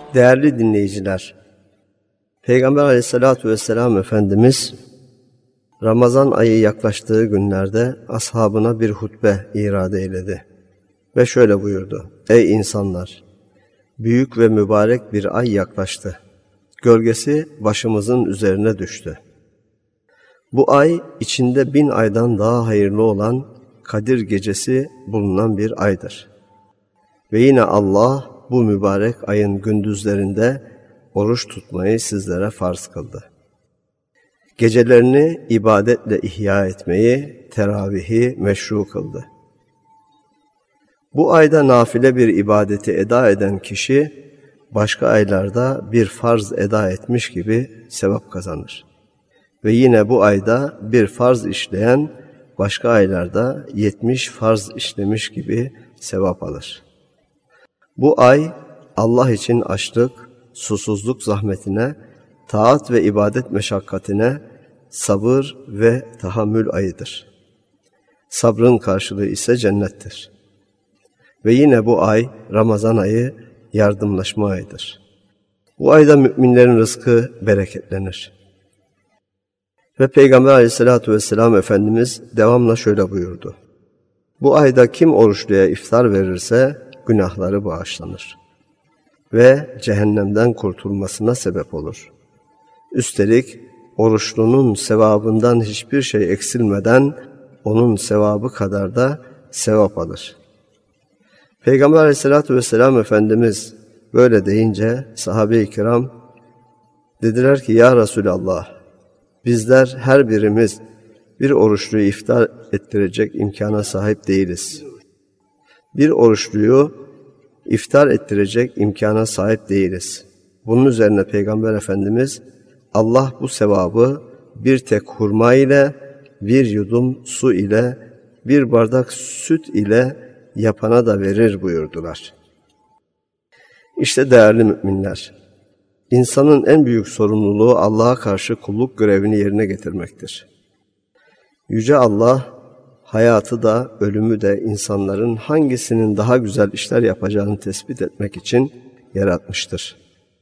Değerli dinleyiciler, Peygamber Aleyhisselatü Vesselam Efendimiz Ramazan ayı yaklaştığı günlerde ashabına bir hutbe irad eyledi ve şöyle buyurdu: Ey insanlar! Büyük ve mübarek bir ay yaklaştı. Gölgesi başımızın üzerine düştü. Bu ay içinde 1000 aydan daha hayırlı olan Kadir Gecesi bulunan bir aydır. Ve yine Allah bu mübarek ayın gündüzlerinde oruç tutmayı sizlere farz kıldı. Gecelerini ibadetle ihya etmeyi, teravihi meşru kıldı. Bu ayda nafile bir ibadeti eda eden kişi, başka aylarda bir farz eda etmiş gibi sevap kazanır. Ve yine bu ayda bir farz işleyen, başka aylarda 70 farz işlemiş gibi sevap alır. Bu ay, Allah için açlık, susuzluk zahmetine, taat ve ibadet meşakkatine, sabır ve tahammül ayıdır. Sabrın karşılığı ise cennettir. Ve yine bu ay, Ramazan ayı, yardımlaşma ayıdır. Bu ayda müminlerin rızkı bereketlenir. Ve Peygamber Aleyhisselatü Vesselam Efendimiz devamla şöyle buyurdu: Bu ayda kim oruçluya iftar verirse günahları bağışlanır ve cehennemden kurtulmasına sebep olur. Üstelik oruçlunun sevabından hiçbir şey eksilmeden onun sevabı kadar da sevap alır. Peygamber Aleyhisselatü Vesselam Efendimiz böyle deyince sahabe-i kiram dediler ki: Ya Resulallah, bizler her birimiz bir oruçluyu iftar ettirecek imkana sahip değiliz. Bir oruçluyu iftar ettirecek imkana sahip değiliz. Bunun üzerine Peygamber Efendimiz, Allah bu sevabı bir tek hurma ile, bir yudum su ile, bir bardak süt ile yapana da verir buyurdular. İşte değerli müminler, insanın en büyük sorumluluğu Allah'a karşı kulluk görevini yerine getirmektir. Yüce Allah, hayatı da ölümü de insanların hangisinin daha güzel işler yapacağını tespit etmek için yaratmıştır.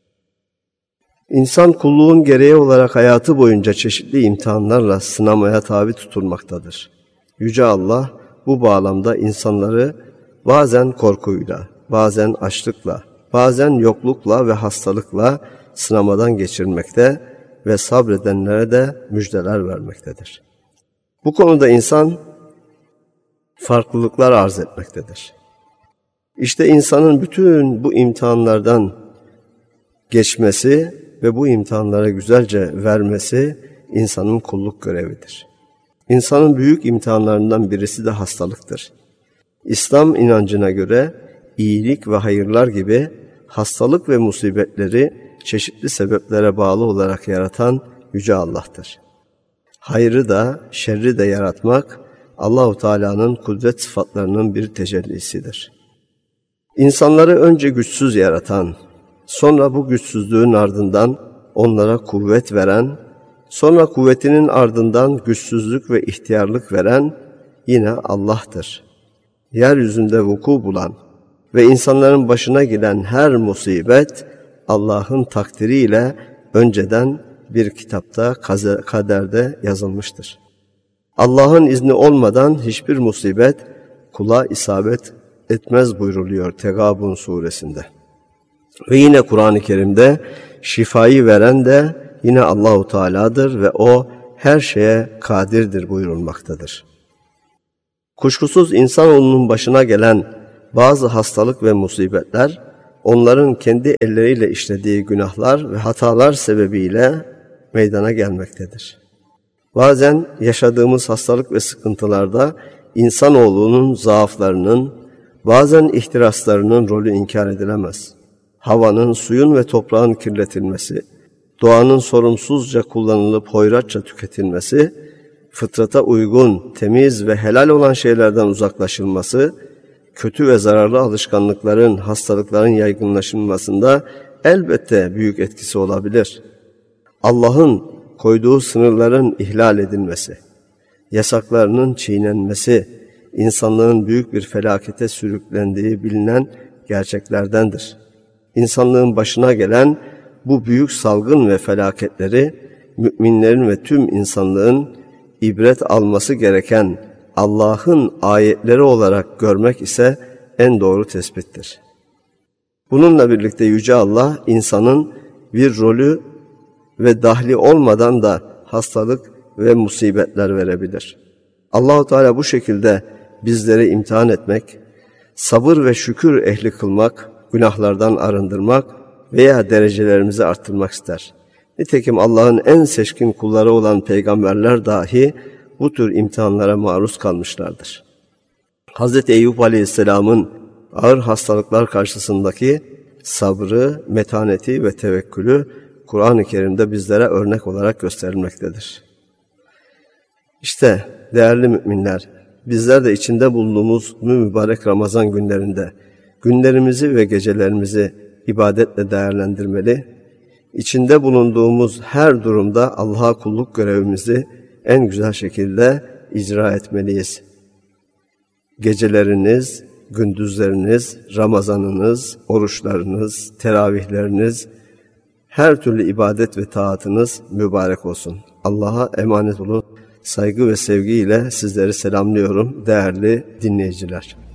İnsan kulluğun gereği olarak hayatı boyunca çeşitli imtihanlarla sınamaya tabi tutulmaktadır. Yüce Allah bu bağlamda insanları bazen korkuyla, bazen açlıkla, bazen yoklukla ve hastalıkla sınamadan geçirmekte ve sabredenlere de müjdeler vermektedir. Bu konuda insan farklılıklar arz etmektedir. İşte insanın bütün bu imtihanlardan geçmesi ve bu imtihanlara güzelce vermesi insanın kulluk görevidir. İnsanın büyük imtihanlarından birisi de hastalıktır. İslam inancına göre iyilik ve hayırlar gibi hastalık ve musibetleri çeşitli sebeplere bağlı olarak yaratan Yüce Allah'tır. Hayrı da şerri de yaratmak Allah-u Teala'nın kudret sıfatlarının bir tecellisidir. İnsanları önce güçsüz yaratan, sonra bu güçsüzlüğün ardından onlara kuvvet veren, sonra kuvvetinin ardından güçsüzlük ve ihtiyarlık veren yine Allah'tır. Yeryüzünde vuku bulan ve insanların başına gelen her musibet Allah'ın takdiriyle önceden bir kitapta kaderde yazılmıştır. Allah'ın izni olmadan hiçbir musibet kula isabet etmez buyruluyor Tegabun suresinde. Ve yine Kur'an-ı Kerim'de şifayı veren de yine Allah-u Teala'dır ve O her şeye kadirdir buyurulmaktadır. Kuşkusuz insanoğlunun başına gelen bazı hastalık ve musibetler, onların kendi elleriyle işlediği günahlar ve hatalar sebebiyle meydana gelmektedir. Bazen yaşadığımız hastalık ve sıkıntılarda insanoğlunun zaaflarının, bazen ihtiraslarının rolü inkar edilemez. Havanın, suyun ve toprağın kirletilmesi, doğanın sorumsuzca kullanılıp hoyratça tüketilmesi, fıtrata uygun, temiz ve helal olan şeylerden uzaklaşılması, kötü ve zararlı alışkanlıkların, hastalıkların yaygınlaşılmasında elbette büyük etkisi olabilir. Allah'ın koyduğu sınırların ihlal edilmesi, yasaklarının çiğnenmesi, insanlığın büyük bir felakete sürüklendiği bilinen gerçeklerdendir. İnsanlığın başına gelen bu büyük salgın ve felaketleri müminlerin ve tüm insanlığın ibret alması gereken Allah'ın ayetleri olarak görmek ise en doğru tespittir. Bununla birlikte Yüce Allah insanın bir rolü ve dahli olmadan da hastalık ve musibetler verebilir. Allah-u Teala bu şekilde bizleri imtihan etmek, sabır ve şükür ehli kılmak, günahlardan arındırmak veya derecelerimizi arttırmak ister. Nitekim Allah'ın en seçkin kulları olan peygamberler dahi bu tür imtihanlara maruz kalmışlardır. Hz. Eyüp Aleyhisselam'ın ağır hastalıklar karşısındaki sabrı, metaneti ve tevekkülü Kur'an-ı Kerim'de bizlere örnek olarak gösterilmektedir. İşte değerli müminler, bizler de içinde bulunduğumuz mübarek Ramazan günlerinde günlerimizi ve gecelerimizi ibadetle değerlendirmeli, içinde bulunduğumuz her durumda Allah'a kulluk görevimizi en güzel şekilde icra etmeliyiz. Geceleriniz, gündüzleriniz, Ramazanınız, oruçlarınız, teravihleriniz, her türlü ibadet ve taatınız mübarek olsun. Allah'a emanet olun. Saygı ve sevgiyle sizleri selamlıyorum değerli dinleyiciler.